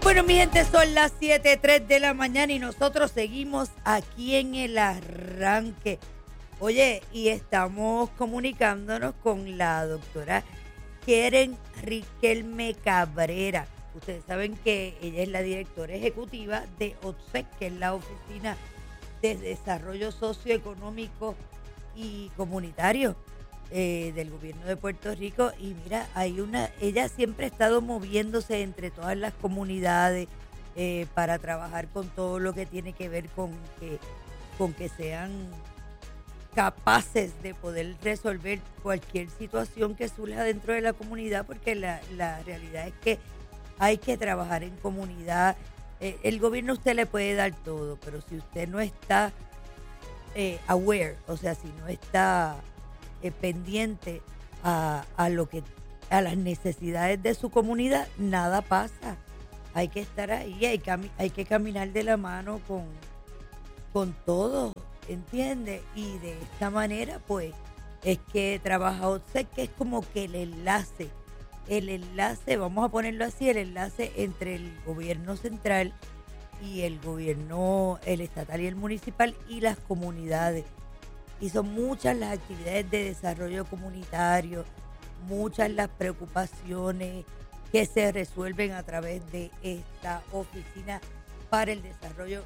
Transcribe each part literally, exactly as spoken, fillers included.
Bueno, mi gente, son las siete tres de la mañana y nosotros seguimos aquí en el arranque. Oye, y estamos comunicándonos con la doctora Keren Riquelme Cabrera. Ustedes saben que ella es la directora ejecutiva de O T S E C, que es la Oficina de Desarrollo Socioeconómico y Comunitario eh, del gobierno de Puerto Rico. Y mira, hay una, ella siempre ha estado moviéndose entre todas las comunidades eh, para trabajar con todo lo que tiene que ver con que, con que sean capaces de poder resolver cualquier situación que surja dentro de la comunidad, porque la, la realidad es que hay que trabajar en comunidad. Eh, el gobierno a usted le puede dar todo, pero si usted no está eh, aware, o sea, si no está eh, pendiente a, a lo que a las necesidades de su comunidad, nada pasa. Hay que estar ahí, hay, cami- hay que caminar de la mano con, con todo, ¿entiende? Y de esta manera, pues, es que trabaja O T S E C, que es como que el enlace, el enlace, vamos a ponerlo así, el enlace entre el gobierno central y el gobierno, el estatal y el municipal y las comunidades. Y son muchas las actividades de desarrollo comunitario, muchas las preocupaciones que se resuelven a través de esta oficina para el desarrollo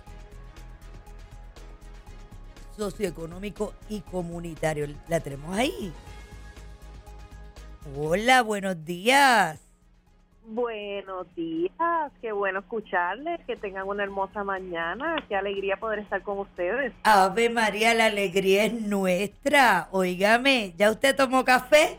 socioeconómico y comunitario. La tenemos ahí. Hola, buenos días. Buenos días, qué bueno escucharles, que tengan una hermosa mañana, qué alegría poder estar con ustedes. Ave María, la alegría es nuestra. Óigame, ¿ya usted tomó café?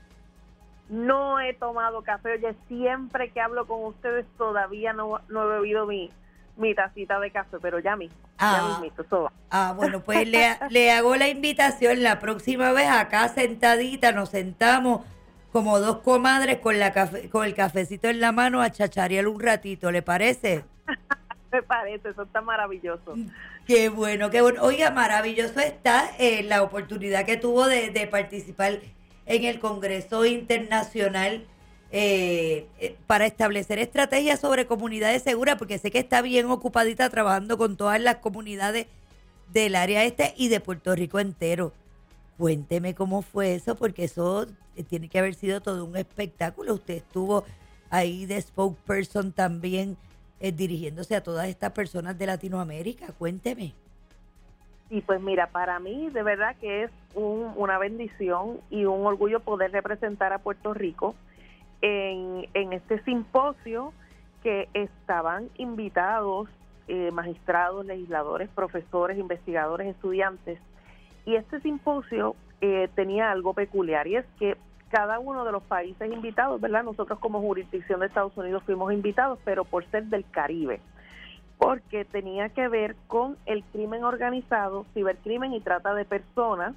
No he tomado café, oye, siempre que hablo con ustedes todavía no, no he bebido mi, mi tacita de café, pero ya mismo, ah, ya mismito, eso va. Ah, bueno, pues le, le hago la invitación la próxima vez acá sentadita, nos sentamos como dos comadres con la cafe, con el cafecito en la mano a chacharear un ratito, ¿le parece? Me parece, eso está maravilloso. Qué bueno, qué bueno. Oiga, maravilloso está eh, la oportunidad que tuvo de, de participar en el Congreso Internacional eh, eh, para establecer estrategias sobre comunidades seguras, porque sé que está bien ocupadita trabajando con todas las comunidades del área este y de Puerto Rico entero. Cuénteme cómo fue eso, porque eso tiene que haber sido todo un espectáculo. Usted estuvo ahí de spokesperson también eh, dirigiéndose a todas estas personas de Latinoamérica. Cuénteme. Y pues mira, para mí de verdad que es un, una bendición y un orgullo poder representar a Puerto Rico en, en este simposio que estaban invitados eh, magistrados, legisladores, profesores, investigadores, estudiantes. Y este simposio eh, tenía algo peculiar, y es que cada uno de los países invitados, ¿verdad? Nosotros como jurisdicción de Estados Unidos fuimos invitados, pero por ser del Caribe, porque tenía que ver con el crimen organizado, cibercrimen y trata de personas.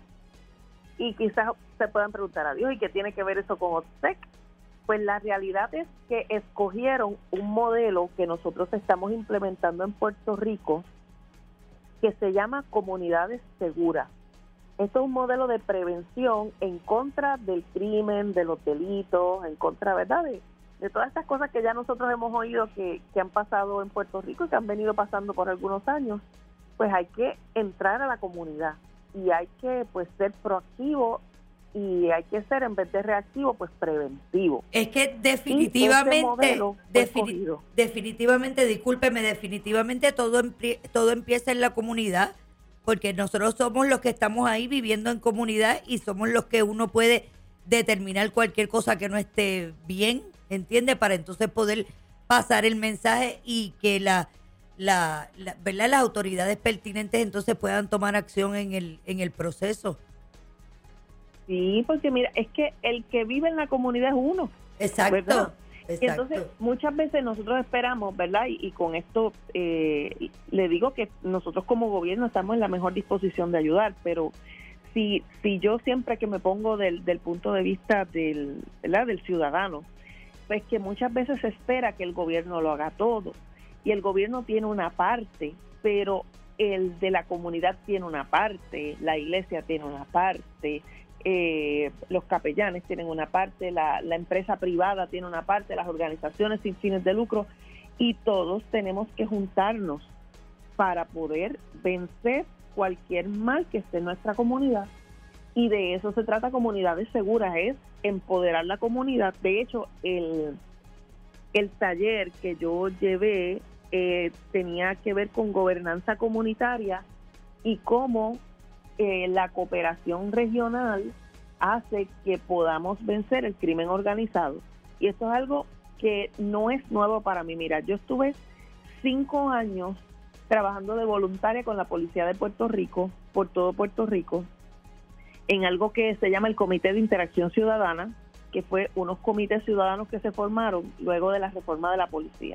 Y quizás se puedan preguntar, adiós, ¿y qué tiene que ver eso con O T S E C? Pues la realidad es que escogieron un modelo que nosotros estamos implementando en Puerto Rico que se llama Comunidades Seguras. Esto es un modelo de prevención en contra del crimen, de los delitos, en contra, ¿verdad?, de, de todas estas cosas que ya nosotros hemos oído que, que han pasado en Puerto Rico y que han venido pasando por algunos años. Pues hay que entrar a la comunidad y hay que, pues, ser proactivo, y hay que ser, en vez de reactivo, pues preventivo. Es que definitivamente, defini- definitivamente, discúlpeme, definitivamente todo, empie- todo empieza en la comunidad, porque nosotros somos los que estamos ahí viviendo en comunidad y somos los que uno puede determinar cualquier cosa que no esté bien, ¿entiende? Para entonces poder pasar el mensaje y que la, la, la ¿verdad?, las autoridades pertinentes entonces puedan tomar acción en el, en el proceso. Sí, porque mira, es que el que vive en la comunidad es uno. Exacto. ¿Verdad? Exacto. Y entonces muchas veces nosotros esperamos, ¿verdad? Y, y con esto eh, le digo que nosotros como gobierno estamos en la mejor disposición de ayudar, pero si si yo siempre que me pongo del, del punto de vista del, ¿verdad?, del ciudadano, pues que muchas veces se espera que el gobierno lo haga todo, y el gobierno tiene una parte, pero el de la comunidad tiene una parte, la iglesia tiene una parte, eh, los capellanes tienen una parte, la, la empresa privada tiene una parte, las organizaciones sin fines de lucro, y todos tenemos que juntarnos para poder vencer cualquier mal que esté en nuestra comunidad. Y de eso se trata Comunidades Seguras, es empoderar la comunidad. De hecho, el, el taller que yo llevé eh, tenía que ver con gobernanza comunitaria y cómo eh, la cooperación regional hace que podamos vencer el crimen organizado. Y esto es algo que no es nuevo para mí. Mira, yo estuve cinco años trabajando de voluntaria con la Policía de Puerto Rico, por todo Puerto Rico, en algo que se llama el Comité de Interacción Ciudadana, que fue unos comités ciudadanos que se formaron luego de la reforma de la policía.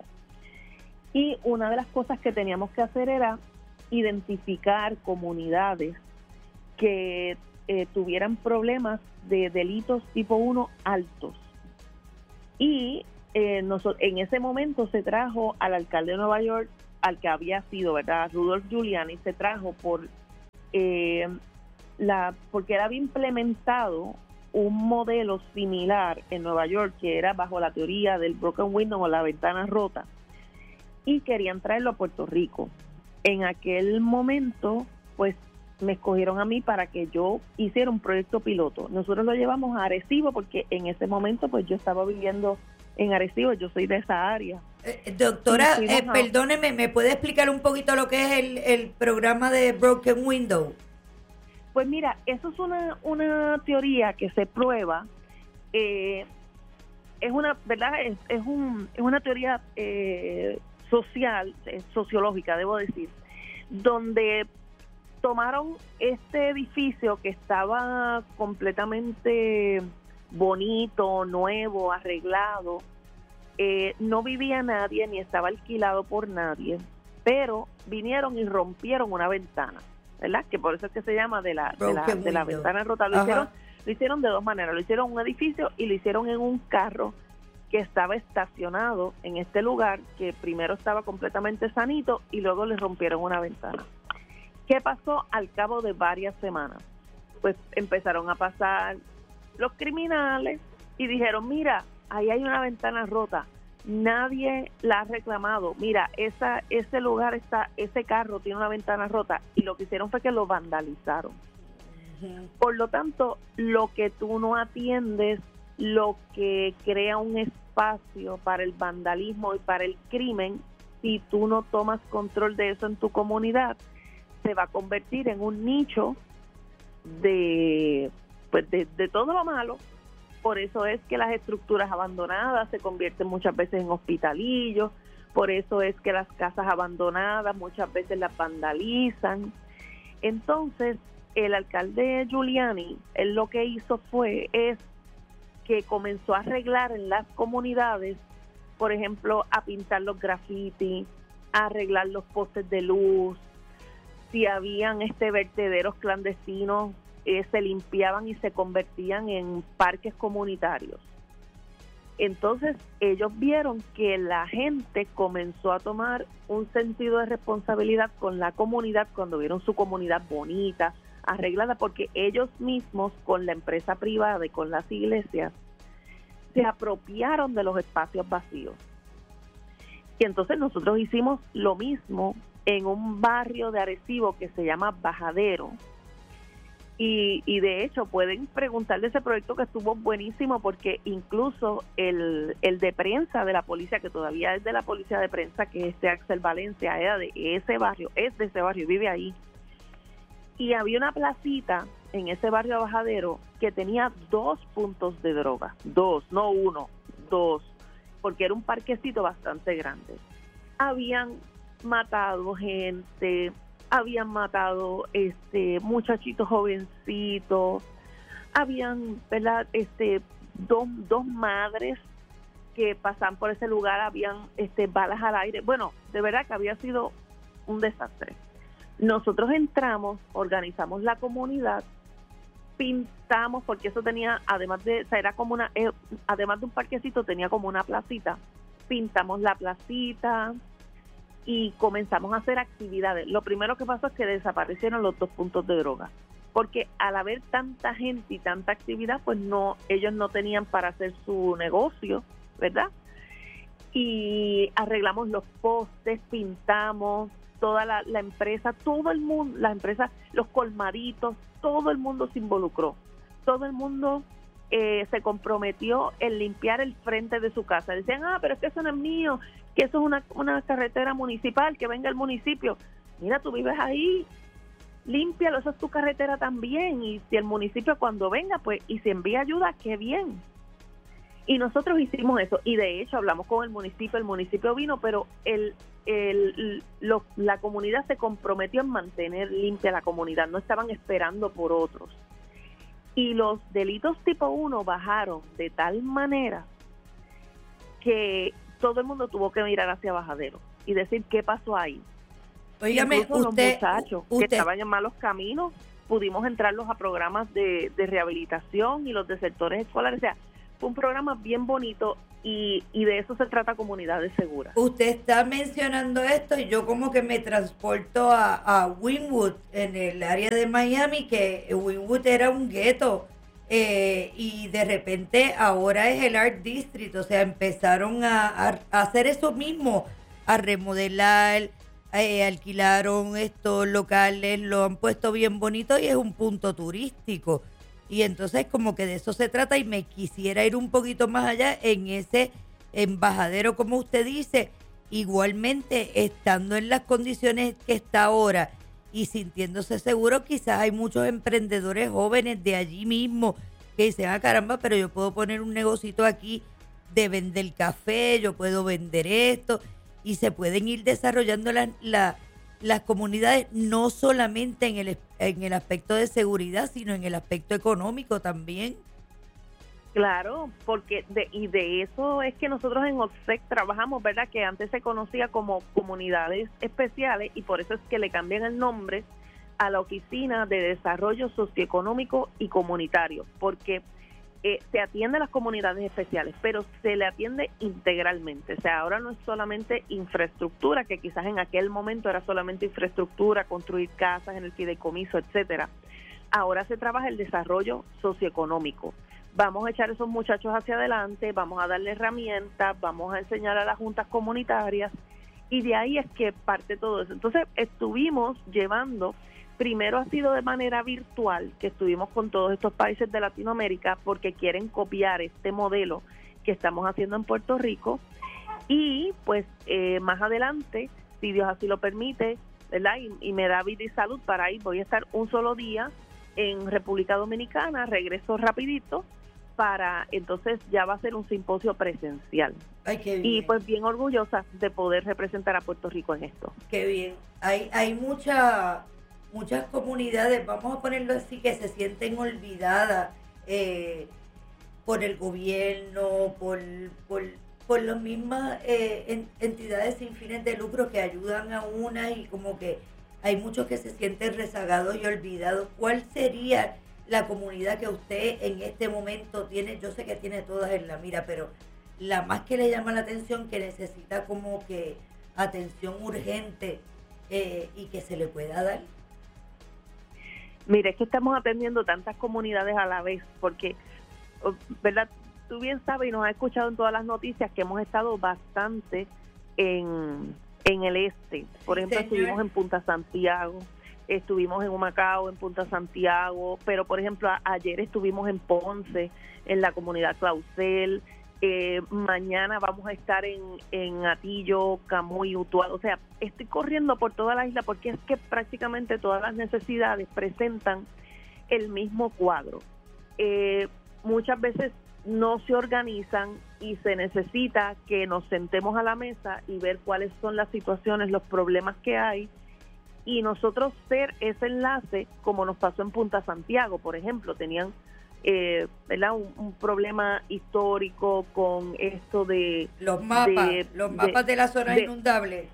Y una de las cosas que teníamos que hacer era identificar comunidades que eh, tuvieran problemas de delitos tipo uno altos. Y eh, nosotros, en ese momento se trajo al alcalde de Nueva York, al que había sido, ¿verdad?, Rudolph Giuliani, se trajo por eh, la porque él había implementado un modelo similar en Nueva York, que era bajo la teoría del broken window o la ventana rota, y querían traerlo a Puerto Rico. En aquel momento, pues, me escogieron a mí para que yo hiciera un proyecto piloto. Nosotros lo llevamos a Arecibo porque en ese momento, pues, yo estaba viviendo en Arecibo, yo soy de esa área. Eh, doctora, eh, a... perdóneme, ¿me puede explicar un poquito lo que es el, el programa de Broken Window? Pues mira, eso es una, una teoría que se prueba, eh, es una, ¿verdad? Es, es, un, es una teoría eh, social, eh, sociológica, debo decir, donde tomaron este edificio que estaba completamente bonito, nuevo, arreglado, eh, no vivía nadie ni estaba alquilado por nadie, pero vinieron y rompieron una ventana, ¿verdad? Que por eso es que se llama de la, de la, de la ventana rota. Lo hicieron, lo hicieron de dos maneras, lo hicieron en un edificio y lo hicieron en un carro que estaba estacionado en este lugar, que primero estaba completamente sanito y luego le rompieron una ventana. ¿Qué pasó al cabo de varias semanas? Pues empezaron a pasar los criminales y dijeron, mira, ahí hay una ventana rota, nadie la ha reclamado, mira, esa ese lugar está, ese carro tiene una ventana rota, y lo que hicieron fue que lo vandalizaron. Uh-huh. Por lo tanto, lo que tú no atiendes, lo que crea un espacio para el vandalismo y para el crimen, si tú no tomas control de eso en tu comunidad, se va a convertir en un nicho de, pues de, de todo lo malo. Por eso es que las estructuras abandonadas se convierten muchas veces en hospitalillos, por eso es que las casas abandonadas muchas veces las vandalizan. Entonces, el alcalde Giuliani, él lo que hizo fue, es que comenzó a arreglar en las comunidades, por ejemplo, a pintar los grafitis, a arreglar los postes de luz. Si habían este vertederos clandestinos, eh, se limpiaban y se convertían en parques comunitarios. Entonces ellos vieron que la gente comenzó a tomar un sentido de responsabilidad con la comunidad cuando vieron su comunidad bonita, arreglada, porque ellos mismos con la empresa privada y con las iglesias se apropiaron de los espacios vacíos. Y entonces nosotros hicimos lo mismo en un barrio de Arecibo que se llama Bajadero. Y, y de hecho pueden preguntar de ese proyecto, que estuvo buenísimo, porque incluso el, el de prensa de la policía, que todavía es de la policía de prensa, que es este Axel Valencia, era de ese barrio, es de ese barrio, vive ahí. Y había una placita en ese barrio Bajadero que tenía dos puntos de droga, dos, no uno, dos, porque era un parquecito bastante grande. Habían matado gente, habían matado este muchachitos jovencitos, habían, ¿verdad?, este dos, dos madres que pasaban por ese lugar, habían este balas al aire. Bueno, de verdad que había sido un desastre. Nosotros entramos, organizamos la comunidad, pintamos, porque eso tenía, además de, o sea, era como una, eh, además de un parquecito, tenía como una placita. Pintamos la placita y comenzamos a hacer actividades. Lo primero que pasó es que desaparecieron los dos puntos de droga. porque al haber tanta gente y tanta actividad, pues no, ellos no tenían para hacer su negocio, ¿verdad? Y arreglamos los postes, pintamos, toda la, la empresa, todo el mundo, las empresas, los colmaditos, todo el mundo se involucró, todo el mundo eh, se comprometió en limpiar el frente de su casa. Decían, ah, pero es que eso no es mío, que eso es una, una carretera municipal, que venga el municipio. Mira, tú vives ahí, límpialo, eso es tu carretera también, y si el municipio cuando venga, pues, y si envía ayuda, qué bien. Y nosotros hicimos eso, y de hecho hablamos con el municipio, el municipio vino, pero el, el, lo, la comunidad se comprometió en mantener limpia la comunidad, no estaban esperando por otros. Y los delitos tipo uno bajaron de tal manera que todo el mundo tuvo que mirar hacia Bajadero y decir qué pasó ahí. Óigame, Incluso usted, los muchachos usted, que estaban en malos caminos, pudimos entrarlos a programas de, de rehabilitación y los de sectores escolares. O sea, fue un programa bien bonito y, y de eso se trata Comunidades Seguras. Usted está mencionando esto y yo como que me transporto a, a Wynwood, en el área de Miami, que Wynwood era un gueto eh, y de repente ahora es el Art District. O sea, empezaron a, a, a hacer eso mismo, a remodelar. Eh, alquilaron estos locales, lo han puesto bien bonito y es un punto turístico. Y entonces como que de eso se trata y me quisiera ir un poquito más allá en ese embajadero, como usted dice, igualmente estando en las condiciones que está ahora y sintiéndose seguro, quizás hay muchos emprendedores jóvenes de allí mismo que dicen, ah, caramba, pero yo puedo poner un negocito aquí de vender café, yo puedo vender esto. Y se pueden ir desarrollando la, la, las comunidades no solamente en el, en el aspecto de seguridad, sino en el aspecto económico también. Claro, porque de, y de eso es que nosotros en O T S E C trabajamos, ¿verdad? Que antes se conocía como comunidades especiales y por eso es que le cambian el nombre a la Oficina de Desarrollo Socioeconómico y Comunitario, porque Eh, se atiende a las comunidades especiales, pero se le atiende integralmente. O sea, ahora no es solamente infraestructura, que quizás en aquel momento era solamente infraestructura, construir casas en el fideicomiso, etcétera. Ahora se trabaja el desarrollo socioeconómico. Vamos a echar a esos muchachos hacia adelante, vamos a darle herramientas, vamos a enseñar a las juntas comunitarias, y de ahí es que parte todo eso. Entonces, estuvimos llevando. Primero ha sido de manera virtual, que estuvimos con todos estos países de Latinoamérica porque quieren copiar este modelo que estamos haciendo en Puerto Rico y pues eh, más adelante, si Dios así lo permite, ¿verdad? Y, y me da vida y salud para ir, voy a estar un solo día en República Dominicana, regreso rapidito para entonces ya va a ser un simposio presencial. Ay, qué bien. Y pues bien orgullosa de poder representar a Puerto Rico en esto. Qué bien. Hay, hay mucha... muchas comunidades, vamos a ponerlo así, que se sienten olvidadas eh, por el gobierno, por, por, por las mismas eh, en, entidades sin fines de lucro que ayudan a unas y como que hay muchos que se sienten rezagados y olvidados. ¿Cuál sería la comunidad que usted en este momento tiene? Yo sé que tiene todas en la mira, pero la más que le llama la atención, que necesita como que atención urgente eh, y que se le pueda dar. Mire, es que estamos atendiendo tantas comunidades a la vez, porque, ¿verdad? Tú bien sabes y nos has escuchado en todas las noticias que hemos estado bastante en, en el este. Por ejemplo, Señor. Estuvimos en Punta Santiago, estuvimos en Humacao, en Punta Santiago, pero por ejemplo, a, ayer estuvimos en Ponce, en la comunidad Clausel. Eh, mañana vamos a estar en, en Atillo, Camuy, Utuado. O sea, estoy corriendo por toda la isla porque es que prácticamente todas las necesidades presentan el mismo cuadro. Eh, muchas veces no se organizan y se necesita que nos sentemos a la mesa y ver cuáles son las situaciones, los problemas que hay y nosotros ser ese enlace, como nos pasó en Punta Santiago, por ejemplo, tenían Eh, ¿verdad? Un, un problema histórico con esto de los mapas, de, los mapas de, de las zonas de, inundables.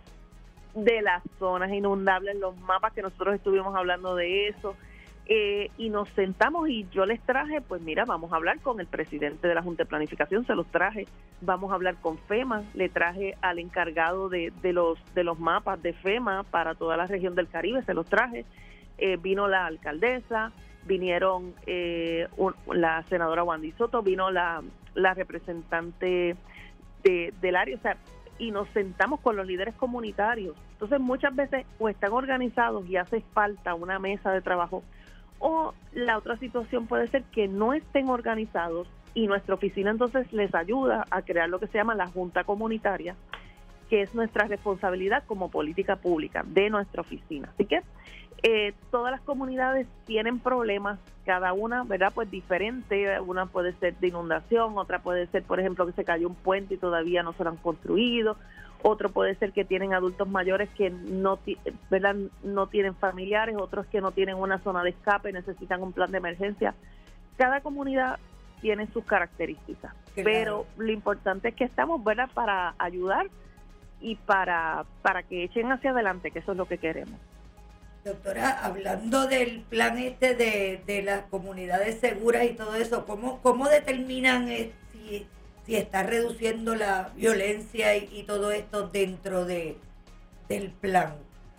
De las zonas inundables, los mapas que nosotros estuvimos hablando de eso, eh, y nos sentamos y yo les traje, pues mira, vamos a hablar con el presidente de la Junta de Planificación, se los traje, vamos a hablar con FEMA, le traje al encargado de, de los de los mapas de FEMA para toda la región del Caribe, se los traje, eh, vino la alcaldesa, vinieron eh, un, la senadora Wandy Soto, vino la, la representante de, del área, o sea, y nos sentamos con los líderes comunitarios. Entonces muchas veces o están organizados y hace falta una mesa de trabajo, o la otra situación puede ser que no estén organizados y nuestra oficina entonces les ayuda a crear lo que se llama la Junta Comunitaria, que es nuestra responsabilidad como política pública de nuestra oficina. Así que eh, todas las comunidades tienen problemas, cada una, ¿verdad? Pues diferente. Una puede ser de inundación, otra puede ser, por ejemplo, que se cayó un puente y todavía no se lo han construido. Otro puede ser que tienen adultos mayores que no, ¿verdad? no tienen familiares, otros que no tienen una zona de escape, necesitan un plan de emergencia. Cada comunidad tiene sus características, claro. Pero lo importante es que estamos, ¿verdad?, para ayudar y para, para que echen hacia adelante, que eso es lo que queremos. Doctora, hablando del plan este de, de las comunidades seguras y todo eso, ¿cómo, cómo determinan eh, si, si está reduciendo la violencia y, y todo esto dentro de del plan?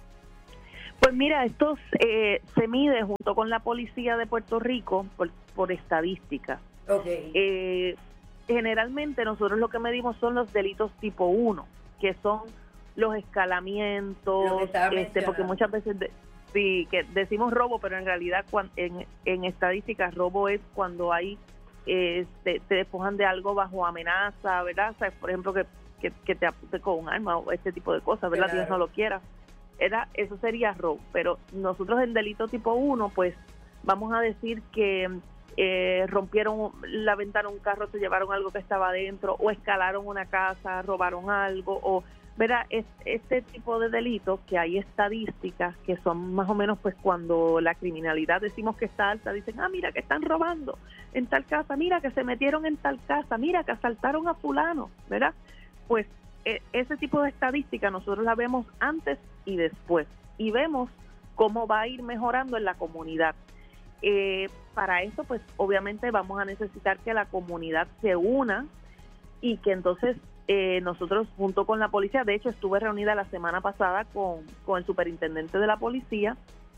Pues mira, esto eh, se mide junto con la policía de Puerto Rico por, por estadística. Okay. Eh, generalmente nosotros lo que medimos son los delitos tipo uno, que son los escalamientos, este, porque muchas veces de, sí, que decimos robo, pero en realidad cuando, en, en estadísticas robo es cuando hay eh, te, te despojan de algo bajo amenaza, ¿verdad? O sea, por ejemplo, que, que, que te apunte con un arma o este tipo de cosas, ¿verdad? Claro. Dios no lo quiera. Era, eso sería robo, pero nosotros en delito tipo uno, pues vamos a decir que eh, rompieron la ventana de un carro, se llevaron algo que estaba adentro, o escalaron una casa, robaron algo, o ¿verdad? Es, este tipo de delitos que hay estadísticas que son más o menos, pues cuando la criminalidad decimos que está alta, dicen, ah, mira que están robando en tal casa, mira que se metieron en tal casa, mira que asaltaron a fulano, ¿verdad? Pues eh, ese tipo de estadística nosotros la vemos antes y después, y vemos cómo va a ir mejorando en la comunidad. Eh, para eso, pues obviamente vamos a necesitar que la comunidad se una y que entonces eh, nosotros junto con la policía, de hecho estuve reunida la semana pasada con, con el superintendente de la policía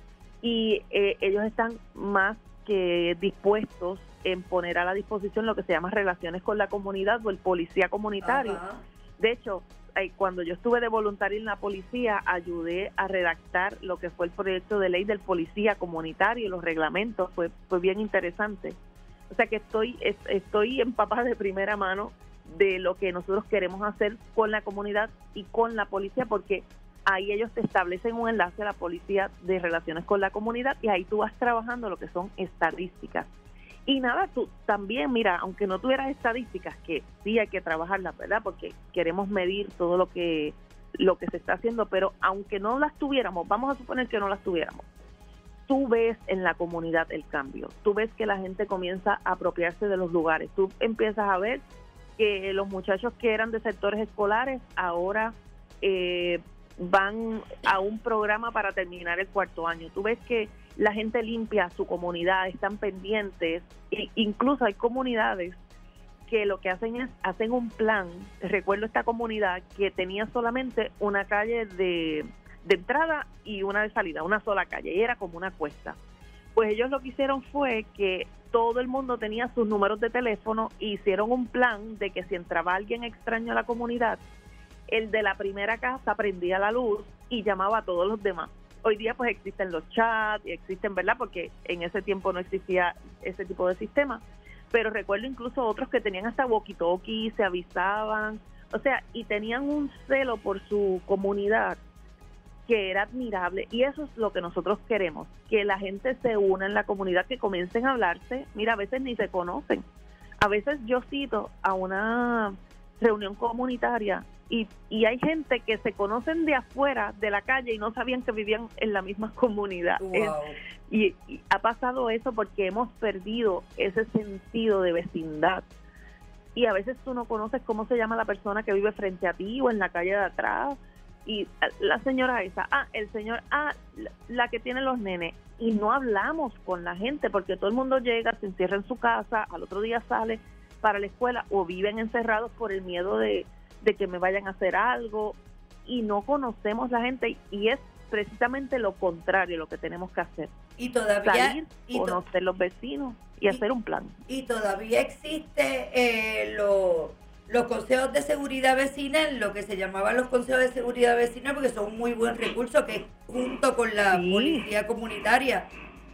y eh, ellos están más que dispuestos en poner a la disposición lo que se llama relaciones con la comunidad o el policía comunitario. Ajá. De hecho, cuando yo estuve de voluntaria en la policía, ayudé a redactar lo que fue el proyecto de ley del policía comunitario y los reglamentos, fue, fue bien interesante. O sea que estoy, estoy empapada de primera mano de lo que nosotros queremos hacer con la comunidad y con la policía, porque ahí ellos te establecen un enlace a la policía de relaciones con la comunidad y ahí tú vas trabajando lo que son estadísticas. Y nada, tú también, mira, aunque no tuvieras estadísticas, que sí hay que trabajarlas, ¿verdad? Porque queremos medir todo lo que lo que se está haciendo, pero aunque no las tuviéramos, vamos a suponer que no las tuviéramos, tú ves en la comunidad el cambio, tú ves que la gente comienza a apropiarse de los lugares, tú empiezas a ver que los muchachos que eran de sectores escolares ahora eh, van a un programa para terminar el cuarto año, tú ves que la gente limpia su comunidad, están pendientes, e incluso hay comunidades que lo que hacen es, hacen un plan. Recuerdo esta comunidad que tenía solamente una calle de, de entrada y una de salida, una sola calle, y era como una cuesta. Pues ellos lo que hicieron fue que todo el mundo tenía sus números de teléfono e hicieron un plan de que si entraba alguien extraño a la comunidad, el de la primera casa prendía la luz y llamaba a todos los demás. Hoy día pues existen los chats y existen, ¿verdad? Porque en ese tiempo no existía ese tipo de sistema. Pero recuerdo incluso otros que tenían hasta walkie-talkie, se avisaban, o sea, y tenían un celo por su comunidad que era admirable. Y eso es lo que nosotros queremos, que la gente se una en la comunidad, que comiencen a hablarse. Mira, a veces ni se conocen. A veces yo cito a una reunión comunitaria y, y hay gente que se conocen de afuera de la calle y no sabían que vivían en la misma comunidad. Wow. Es, y, y ha pasado eso porque hemos perdido ese sentido de vecindad. Y a veces tú no conoces cómo se llama la persona que vive frente a ti o en la calle de atrás. Y la señora esa, ah, el señor, ah, la, la que tiene los nenes. Y no hablamos con la gente porque todo el mundo llega, se encierra en su casa, al otro día sale para la escuela o viven encerrados por el miedo de, de que me vayan a hacer algo y no conocemos la gente y es precisamente lo contrario lo que tenemos que hacer. Y todavía salir, y to- conocer los vecinos y, y hacer un plan. Y todavía existe eh, lo- los consejos de seguridad vecinal, lo que se llamaban los consejos de seguridad vecinal, porque son un muy buen recurso que junto con la Sí. policía comunitaria.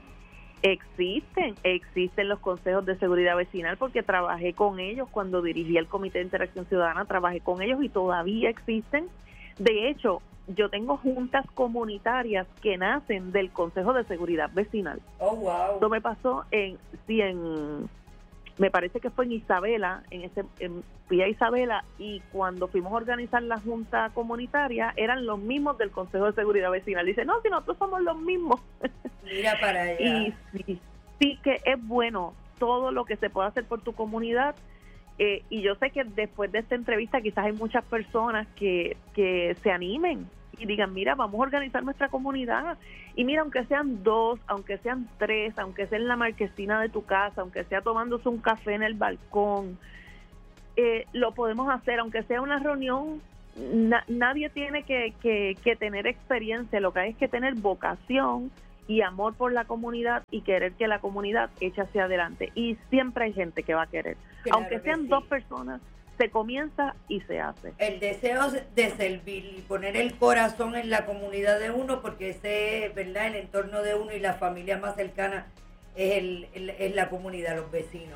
Existen, existen los consejos de seguridad vecinal porque trabajé con ellos cuando dirigí el Comité de Interacción Ciudadana, trabajé con ellos y todavía existen. De hecho, yo tengo juntas comunitarias que nacen del Consejo de Seguridad Vecinal. Oh, wow. Esto me pasó en, sí, en, me parece que fue en Isabela, en ese, en, fui a Isabela y cuando fuimos a organizar la junta comunitaria eran los mismos del Consejo de Seguridad Vecinal. Dice, no, si nosotros somos los mismos. Mira para allá. Y sí, sí que es bueno todo lo que se pueda hacer por tu comunidad. Eh, y yo sé que después de esta entrevista quizás hay muchas personas que, que se animen y digan, mira, vamos a organizar nuestra comunidad. Y mira, aunque sean dos, aunque sean tres, aunque sea en la marquesina de tu casa, aunque sea tomándose un café en el balcón, eh, lo podemos hacer, aunque sea una reunión. Na- nadie tiene que, que, que tener experiencia, lo que hay es que tener vocación y amor por la comunidad y querer que la comunidad eche hacia adelante. Y siempre hay gente que va a querer. Claro Aunque que sean sí. dos personas, se comienza y se hace. El deseo de servir y poner el corazón en la comunidad de uno, porque ese es, ¿verdad?, el entorno de uno y la familia más cercana es, el, el- es la comunidad, los vecinos.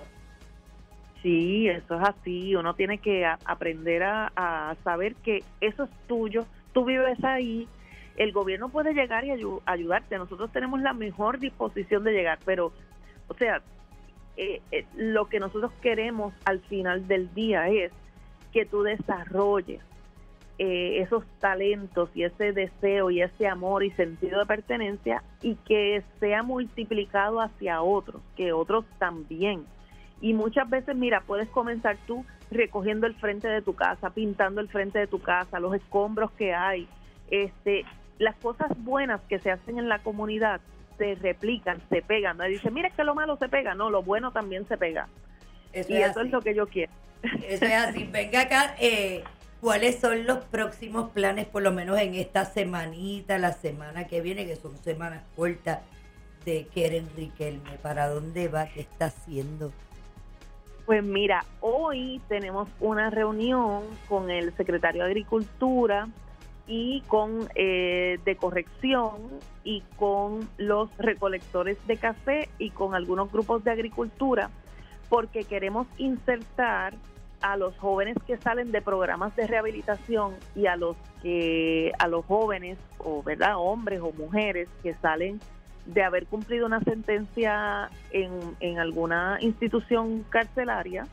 Sí, eso es así. Uno tiene que a- aprender a, a saber que eso es tuyo, tú vives ahí, el gobierno puede llegar y ayu- ayudarte. Nosotros tenemos la mejor disposición de llegar, pero, o sea, eh, eh, lo que nosotros queremos al final del día es que tú desarrolles eh, esos talentos y ese deseo y ese amor y sentido de pertenencia y que sea multiplicado hacia otros, que otros también. Y muchas veces, mira, puedes comenzar tú recogiendo el frente de tu casa, pintando el frente de tu casa, los escombros que hay, este, las cosas buenas que se hacen en la comunidad se replican, se pegan. Nadie dice, mira, es que lo malo se pega. No, lo bueno también se pega. Eso Y es eso así. es lo que yo quiero. Eso es así. Venga acá, eh, ¿cuáles son los próximos planes, por lo menos en esta semanita, la semana que viene, que son semanas cortas, de Keren Riquelme? ¿Para dónde va? ¿Qué está haciendo? Pues mira, hoy tenemos una reunión con el secretario de Agricultura y con eh, de corrección y con los recolectores de café y con algunos grupos de agricultura, porque queremos insertar a los jóvenes que salen de programas de rehabilitación y a los que a los jóvenes o verdad hombres o mujeres que salen de haber cumplido una sentencia en, en alguna institución carcelaria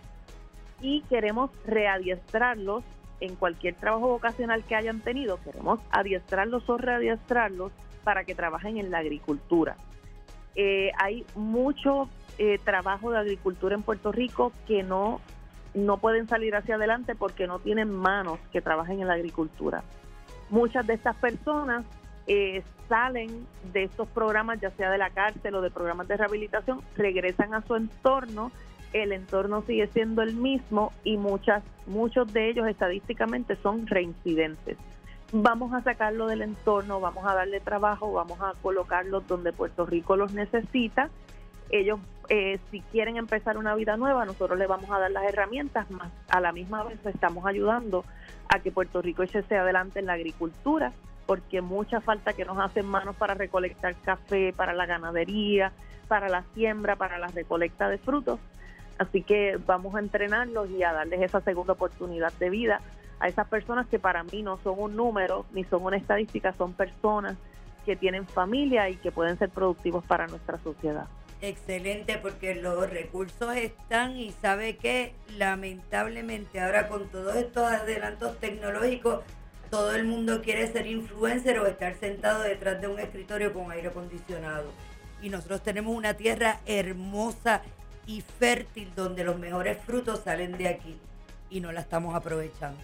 y queremos readiestrarlos en cualquier trabajo vocacional que hayan tenido. Queremos adiestrarlos o readiestrarlos para que trabajen en la agricultura. Eh, hay mucho eh, trabajo de agricultura en Puerto Rico que no, no pueden salir hacia adelante porque no tienen manos que trabajen en la agricultura. Muchas de estas personas eh, salen de estos programas, ya sea de la cárcel o de programas de rehabilitación, regresan a su entorno, el entorno sigue siendo el mismo y muchas, muchos de ellos estadísticamente son reincidentes. Vamos a sacarlo del entorno, vamos a darle trabajo, vamos a colocarlos donde Puerto Rico los necesita. Ellos, eh, si quieren empezar una vida nueva, nosotros les vamos a dar las herramientas, más a la misma vez estamos ayudando a que Puerto Rico eche hacia adelante en la agricultura, porque mucha falta que nos hacen manos para recolectar café, para la ganadería, para la siembra, para la recolecta de frutos. Así que vamos a entrenarlos y a darles esa segunda oportunidad de vida a esas personas que para mí no son un número ni son una estadística, son personas que tienen familia y que pueden ser productivos para nuestra sociedad. Excelente, porque los recursos están y sabe que lamentablemente ahora con todos estos adelantos tecnológicos todo el mundo quiere ser influencer o estar sentado detrás de un escritorio con aire acondicionado. Y nosotros tenemos una tierra hermosa y fértil donde los mejores frutos salen de aquí y no la estamos aprovechando.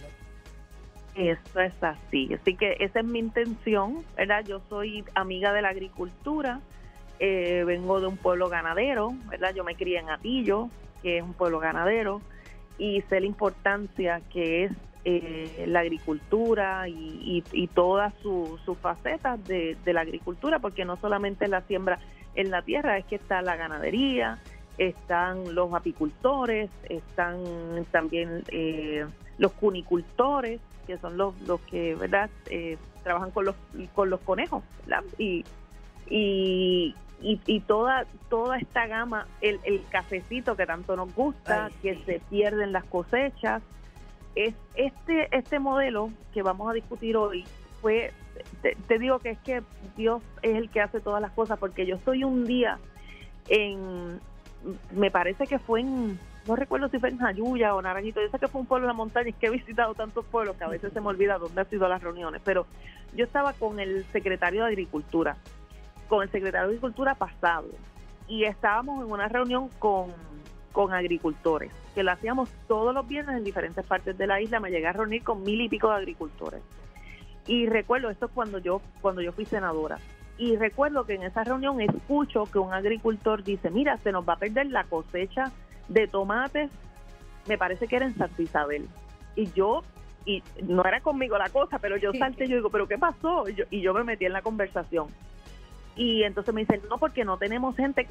Eso es así. Así que esa es mi intención, ¿verdad? Yo soy amiga de la agricultura, eh, vengo de un pueblo ganadero, ¿verdad? Yo me crié en Atillo, que es un pueblo ganadero, y sé la importancia que es eh, la agricultura y, y, y todas sus su facetas de, de la agricultura, porque no solamente es la siembra, en la tierra es que está la ganadería, están los apicultores, están también eh, los cunicultores, que son los, los que, ¿verdad?, eh, trabajan con los con los conejos, ¿verdad? Y, y, y, y toda toda esta gama, el, el cafecito que tanto nos gusta, Ay, que sí. se pierden las cosechas. Es este este modelo que vamos a discutir hoy fue, te, te digo que es que Dios es el que hace todas las cosas, porque yo estoy un día en, me parece que fue en, no recuerdo si fue en Jayuya o Naranjito, yo sé que fue un pueblo de la montaña, es que he visitado tantos pueblos que a veces se me olvida dónde han sido las reuniones, pero yo estaba con el secretario de Agricultura, con el secretario de Agricultura pasado, y estábamos en una reunión con, con agricultores, que lo hacíamos todos los viernes en diferentes partes de la isla. Me llegué a reunir con mil y pico de agricultores. Y recuerdo, esto es cuando yo, cuando yo fui senadora, y recuerdo que en esa reunión escucho que un agricultor dice, mira, se nos va a perder la cosecha de tomates, me parece que era en Santa Isabel. Y yo, y no era conmigo la cosa, pero yo salté, yo digo, ¿pero qué pasó? Y yo, y yo me metí en la conversación. Y entonces me dicen, no, porque no tenemos gente que